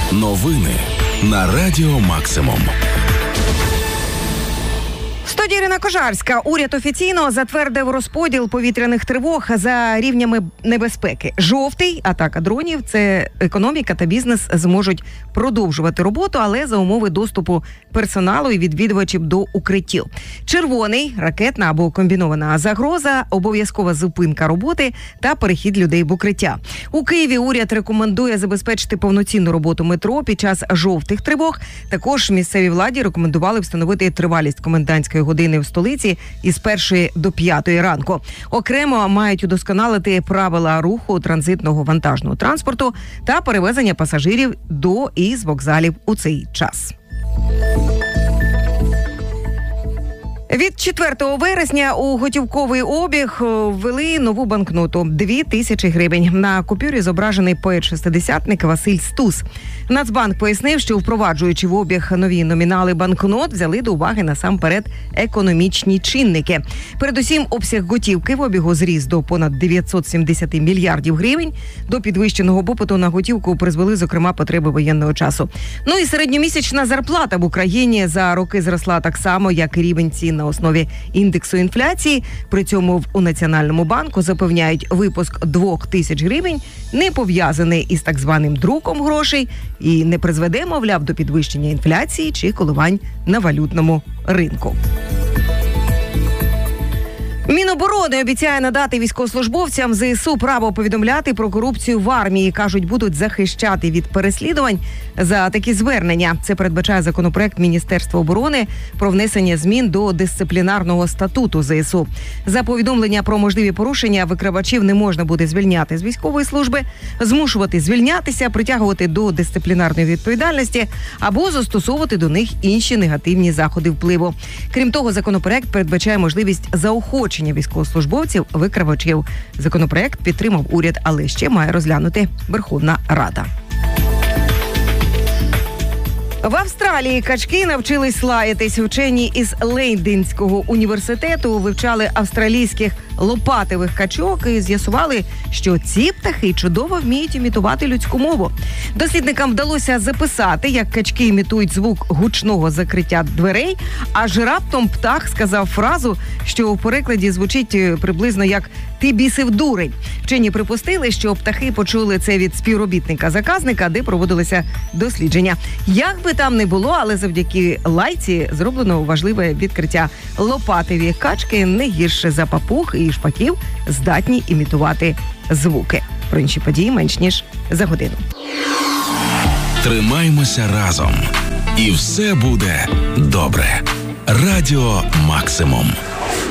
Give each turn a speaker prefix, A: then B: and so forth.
A: Новини на Радіо Максимум.
B: Студія Ірина Кожарська. Уряд офіційно затвердив розподіл повітряних тривог за рівнями небезпеки. Жовтий – атака дронів, це економіка та бізнес зможуть продовжувати роботу, але за умови доступу персоналу і відвідувачів до укриттів. Червоний – ракетна або комбінована загроза, обов'язкова зупинка роботи та перехід людей в укриття. У Києві уряд рекомендує забезпечити повноцінну роботу метро під час жовтих тривог. Також місцевій владі рекомендували встановити тривалість комендантської години в столиці із 1 до 5 ранку. Окремо мають удосконалити правила руху транзитного вантажного транспорту та перевезення пасажирів до і з вокзалів у цей час. Від 4 вересня у готівковий обіг ввели нову банкноту – 2000 гривень. На купюрі зображений поет-шестидесятник Василь Стус. Нацбанк пояснив, що впроваджуючи в обіг нові номінали банкнот, взяли до уваги насамперед економічні чинники. Передусім, обсяг готівки в обігу зріс до понад 970 мільярдів гривень. До підвищеного попиту на готівку призвели, зокрема, потреби воєнного часу. Ну і середньомісячна зарплата в Україні за роки зросла так само, як і рівень цін на основі індексу інфляції. При цьому у Національному банку запевняють, випуск 2000 гривень не пов'язаний із так званим друком грошей і не призведе, мовляв, до підвищення інфляції чи коливань на валютному ринку. Міноборони обіцяє надати військовослужбовцям ЗСУ право повідомляти про корупцію в армії. Кажуть, будуть захищати від переслідувань за такі звернення. Це передбачає законопроект Міністерства оборони про внесення змін до дисциплінарного статуту ЗСУ. За повідомлення про можливі порушення викривачів не можна буде звільняти з військової служби, змушувати звільнятися, притягувати до дисциплінарної відповідальності або застосовувати до них інші негативні заходи впливу. Крім того, законопроект передбачає можливість заохочення військовослужбовців викривачів. Законопроект підтримав уряд, але ще має розглянути Верховна Рада. В Австралії качки навчились лаятись. Вчені із Лейденського університету вивчали австралійських лопатевих качок і з'ясували, що ці птахи чудово вміють імітувати людську мову. Дослідникам вдалося записати, як качки імітують звук гучного закриття дверей, аж раптом птах сказав фразу, що у перекладі звучить приблизно як «ти бісив дурень». Вчені припустили, що птахи почули це від співробітника-заказника, де проводилися дослідження. Як би там не було, але завдяки лайці зроблено важливе відкриття. Лопатеві качки не гірше за папуг і шпаків здатні імітувати звуки. Про інші події менш ніж за годину.
A: Тримаймося разом. І все буде добре. Радіо Максимум.